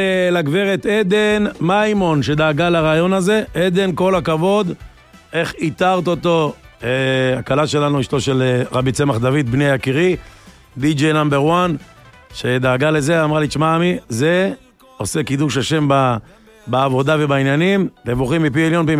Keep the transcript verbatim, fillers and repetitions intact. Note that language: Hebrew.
לגברת עדן מימון שדאגה לרעיון הזה. עדן, כל הכבוד, איך איתרת אותו. הקלה שלנו, אשתו של רבי צמח דוד, בני יקירי, די-ג'יי נאמבר אחת, שדאגה לזה, אמרה לי, תשמע עמי, זה עושה קידוש השם בעבודה ובעניינים, תבוכים מפי עליון,